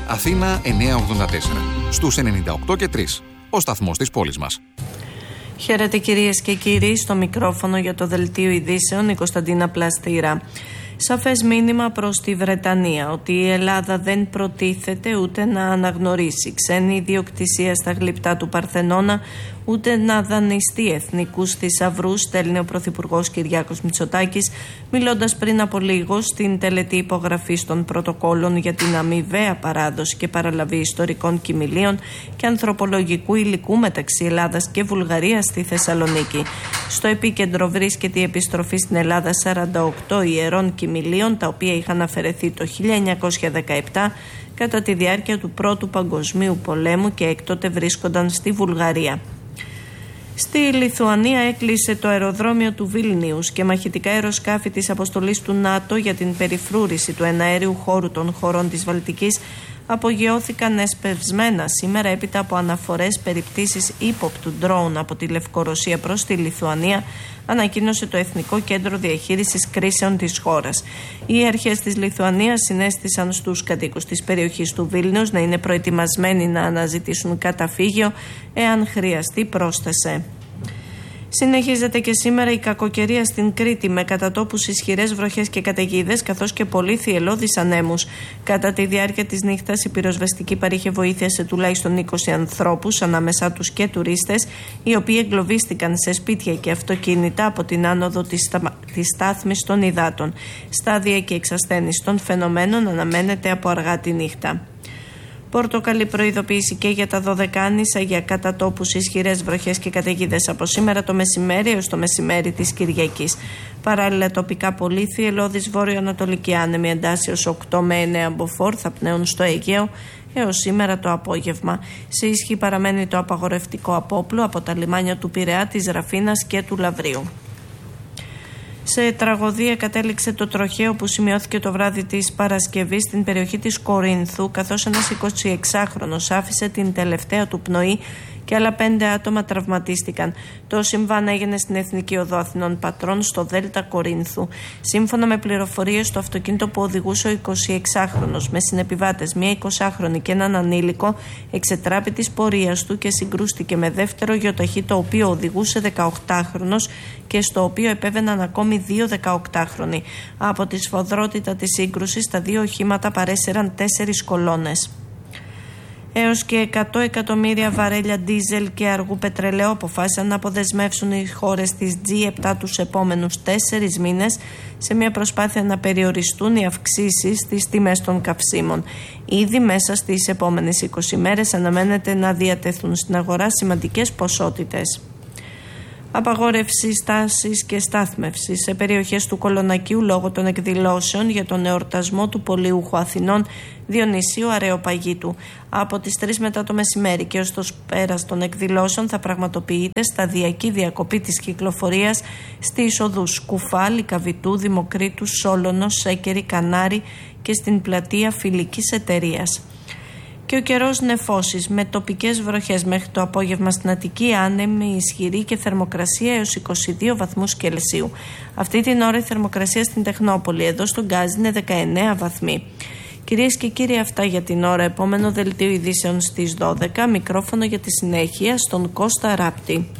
Αθήνα 984. Στους 98 και 3. Ο σταθμός της πόλης μας. Χαίρετε κυρίες και κύριοι, στο μικρόφωνο για το Δελτίο Ειδήσεων η Κωνσταντίνα Πλαστήρα. Σαφές μήνυμα προς τη Βρετανία ότι η Ελλάδα δεν προτίθεται ούτε να αναγνωρίσει ξένη ιδιοκτησία στα γλυπτά του Παρθενώνα, ούτε να δανειστεί εθνικούς θησαυρούς, στέλνει ο Πρωθυπουργός Κυριάκος Μητσοτάκης, μιλώντας πριν από λίγο στην τελετή υπογραφής των πρωτοκόλων για την αμοιβαία παράδοση και παραλαβή ιστορικών κοιμηλίων και ανθρωπολογικού υλικού μεταξύ Ελλάδας και Βουλγαρίας στη Θεσσαλονίκη. Στο επίκεντρο βρίσκεται η επιστροφή στην Ελλάδα 48 ιερών κοιμηλίων, τα οποία είχαν αφαιρεθεί το 1917 κατά τη διάρκεια του Πρώτου Παγκοσμίου Πολέμου και έκτοτε βρίσκονταν στη Βουλγαρία. Στη Λιθουανία έκλεισε το αεροδρόμιο του Βίλνιους και μαχητικά αεροσκάφη της αποστολής του ΝΑΤΟ για την περιφρούρηση του εναέριου χώρου των χωρών της Βαλτικής απογειώθηκαν εσπευσμένα σήμερα έπειτα από αναφορές περί πτήσης ύποπτου ντρόουν από τη Λευκορωσία προς τη Λιθουανία, ανακοίνωσε το Εθνικό Κέντρο Διαχείρισης Κρίσεων της χώρας. Οι αρχές της Λιθουανίας συνέστησαν στους κατοίκους της περιοχής του Βίλνιους να είναι προετοιμασμένοι να αναζητήσουν καταφύγιο εάν χρειαστεί πρόσθεσε. Συνεχίζεται και σήμερα η κακοκαιρία στην Κρήτη με κατά τόπους ισχυρές βροχές και καταιγίδες καθώς και πολύ θυελλώδεις ανέμους. Κατά τη διάρκεια της νύχτας η πυροσβεστική παρήχε βοήθεια σε τουλάχιστον 20 ανθρώπους, ανάμεσά τους και τουρίστες, οι οποίοι εγκλωβίστηκαν σε σπίτια και αυτοκίνητα από την άνοδο της στάθμης των υδάτων. Στάδια και εξασθένηση των φαινομένων αναμένεται από αργά τη νύχτα. Πορτοκαλί προειδοποίηση και για τα Δωδεκάνησα για κατά τόπους ισχυρές βροχές και καταιγίδες από σήμερα το μεσημέρι έως το μεσημέρι της Κυριακής. Παράλληλα, τοπικά πολύ θυελλώδεις βόρειο-ανατολική άνεμη εντάσσεως 8 με 9 μποφόρ θα πνέουν στο Αιγαίο έως σήμερα το απόγευμα. Σε ισχύ παραμένει το απαγορευτικό απόπλου από τα λιμάνια του Πειραιά, της Ραφίνας και του Λαβρίου. Σε τραγωδία κατέληξε το τροχαίο που σημειώθηκε το βράδυ της Παρασκευής στην περιοχή της Κορίνθου, καθώς ένας 26χρονος άφησε την τελευταία του πνοή και άλλα 5 άτομα τραυματίστηκαν. Το συμβάν έγινε στην Εθνική Οδό Αθηνών Πατρών στο Δέλτα Κορίνθου. Σύμφωνα με πληροφορίες, το αυτοκίνητο που οδηγούσε ο 26χρονος με συνεπιβάτες μία 20χρονη και έναν ανήλικο εξετράπη της πορείας του και συγκρούστηκε με δεύτερο γιοταχή το οποίο οδηγούσε 18χρονος και στο οποίο επέβαιναν ακόμη 2 18χρονοι. Από τη σφοδρότητα της σύγκρουσης, τα δύο οχήματα παρέσυραν 4 κολόνες. Έως και 100 εκατομμύρια βαρέλια ντίζελ και αργού πετρελαίου αποφάσισαν να αποδεσμεύσουν οι χώρες της G7 τους επόμενους 4 μήνες σε μια προσπάθεια να περιοριστούν οι αυξήσεις στις τιμές των καυσίμων. Ήδη μέσα στις επόμενες 20 μέρες αναμένεται να διατεθούν στην αγορά σημαντικές ποσότητες. Απαγόρευση στάσης και στάθμευσης σε περιοχές του Κολονακίου λόγω των εκδηλώσεων για τον εορτασμό του Πολιούχου Αθηνών Διονυσίου Αρεοπαγίτου. Από τις 3 μετά το μεσημέρι και ως το πέρας των εκδηλώσεων θα πραγματοποιείται σταδιακή διακοπή της κυκλοφορίας στις οδούς Κουφάλη, Καβιτού, Δημοκρίτου, Σόλωνος, Σέκερη, Κανάρη και στην πλατεία Φιλικής Εταιρείας. Και ο καιρός νεφώσεις με τοπικές βροχές μέχρι το απόγευμα στην Αττική, άνεμη, ισχυρή και θερμοκρασία έως 22 βαθμούς Κελσίου. Αυτή την ώρα η θερμοκρασία στην Τεχνόπολη, εδώ στον Γκάζι, είναι 19 βαθμοί. Κυρίες και κύριοι, αυτά για την ώρα. Επόμενο δελτίο ειδήσεων στις 12. Μικρόφωνο για τη συνέχεια στον Κώστα Ράπτη.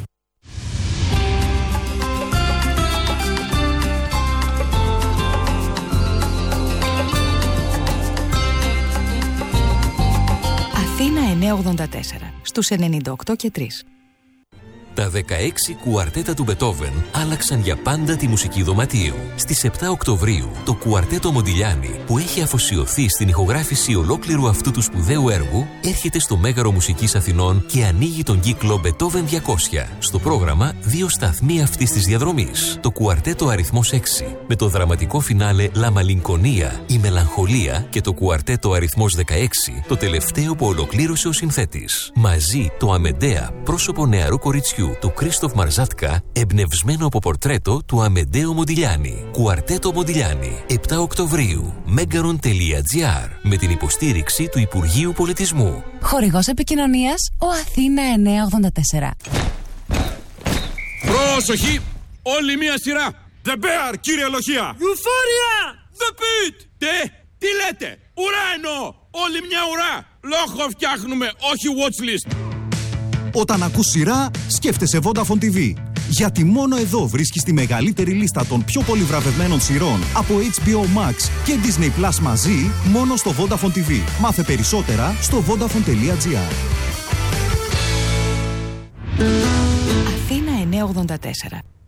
Αθήνα 984, στους 98 και 3. Τα 16 κουαρτέτα του Μπετόβεν άλλαξαν για πάντα τη μουσική δωματίου. Στις 7 Οκτωβρίου, το κουαρτέτο Μοντιλιάνι, που έχει αφοσιωθεί στην ηχογράφηση ολόκληρου αυτού του σπουδαίου έργου, έρχεται στο Μέγαρο Μουσικής Αθηνών και ανοίγει τον κύκλο Μπετόβεν 200. Στο πρόγραμμα, 2 σταθμοί αυτής της διαδρομής. Το κουαρτέτο αριθμός 6, με το δραματικό φινάλε La Malinconia, η Μελαγχολία, και το κουαρτέτο αριθμός 16, το τελευταίο που ολοκλήρωσε ο συνθέτης. Μαζί, το Αμεντέα, πρόσωπο νεαρού κοριτσιού του Κρίστοφ Μαρζάτκα, εμπνευσμένο από πορτρέτο του Αμεντέο Μοντιλιάνι. Κουαρτέτο Μοντιλιάνι, 7 Οκτωβρίου, megaron.gr, με την υποστήριξη του Υπουργείου Πολιτισμού. Χορηγός επικοινωνίας, ο Αθήνα 984. Πρόσοχη! Όλη μία σειρά! The Bear, κύριε Λοχεία! Euphoria! The Pit! Τι λέτε! Ουρά εννοώ! Όλη μια ουρά! Λόγο φτιάχνουμε, όχι watchlist! Όταν ακούς σειρά, σκέφτεσαι Vodafone TV. Γιατί μόνο εδώ βρίσκεις τη μεγαλύτερη λίστα των πιο πολύ βραβευμένων σειρών από HBO Max και Disney Plus μαζί, μόνο στο Vodafone TV. Μάθε περισσότερα στο vodafone.gr. Αθήνα 984.